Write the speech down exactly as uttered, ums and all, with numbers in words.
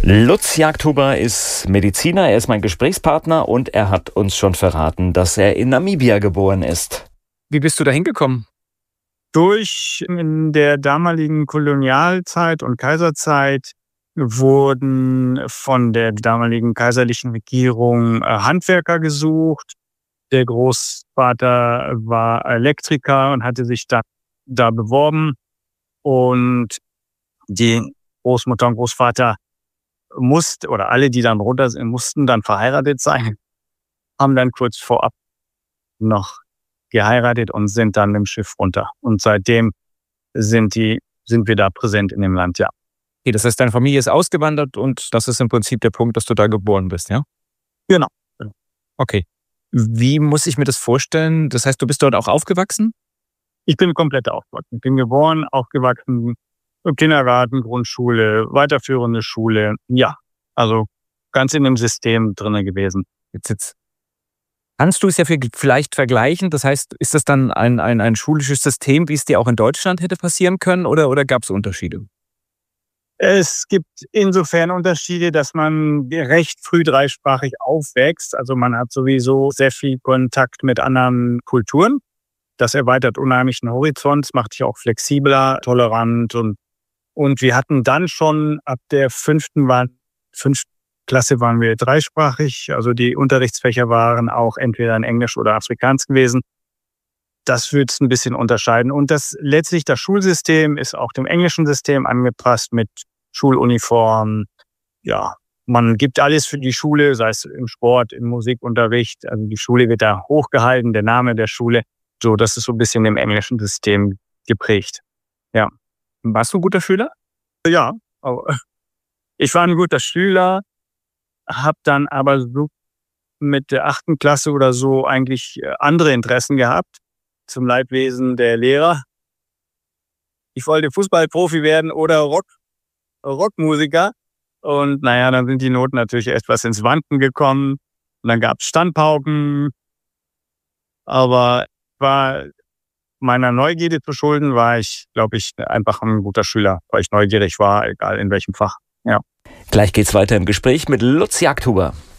Lutz Jagdhuber ist Mediziner, er ist mein Gesprächspartner und er hat uns schon verraten, dass er in Namibia geboren ist. Wie bist du da hingekommen? Durch in der damaligen Kolonialzeit und Kaiserzeit wurden von der damaligen kaiserlichen Regierung Handwerker gesucht. Der Großvater war Elektriker und hatte sich da, da beworben. Und die Großmutter und Großvater mussten, oder alle, die dann runter sind, mussten dann verheiratet sein, haben dann kurz vorab noch geheiratet und sind dann mit dem Schiff runter. Und seitdem sind die, sind wir da präsent in dem Land, ja. Okay, das heißt, deine Familie ist ausgewandert und das ist im Prinzip der Punkt, dass du da geboren bist, ja? Genau. Okay. Wie muss ich mir das vorstellen? Das heißt, du bist dort auch aufgewachsen? Ich bin komplett aufgewachsen. Ich bin geboren, aufgewachsen, Kindergarten, Grundschule, weiterführende Schule. Ja, also ganz in dem System drin gewesen. Jetzt, jetzt. Kannst du es ja vielleicht vergleichen? Das heißt, ist das dann ein, ein, ein schulisches System, wie es dir auch in Deutschland hätte passieren können, oder, oder gab es Unterschiede? Es gibt insofern Unterschiede, dass man recht früh dreisprachig aufwächst. Also man hat sowieso sehr viel Kontakt mit anderen Kulturen. Das erweitert unheimlich den Horizont, macht dich auch flexibler, tolerant. Und, und wir hatten dann schon ab der fünften, war, fünften Klasse waren wir dreisprachig. Also die Unterrichtsfächer waren auch entweder in Englisch oder Afrikaans gewesen. Das wird es ein bisschen unterscheiden. Und das letztlich das Schulsystem ist auch dem englischen System angepasst mit Schuluniform. Ja, man gibt alles für die Schule, sei es im Sport, im Musikunterricht. Also die Schule wird da hochgehalten, der Name der Schule. So, das ist so ein bisschen im englischen System geprägt. Ja. Warst du ein guter Schüler? Ja, ich war ein guter Schüler, habe dann aber so mit der achten Klasse oder so eigentlich andere Interessen gehabt, zum Leidwesen der Lehrer. Ich wollte Fußballprofi werden oder Rock, Rockmusiker. Und naja, dann sind die Noten natürlich etwas ins Wanken gekommen. Und dann gab es Standpauken. Aber war meiner Neugierde zu schulden, war ich, glaube ich, einfach ein guter Schüler, weil ich neugierig war, egal in welchem Fach. Ja. Gleich geht's weiter im Gespräch mit Lutz Jagdhuber.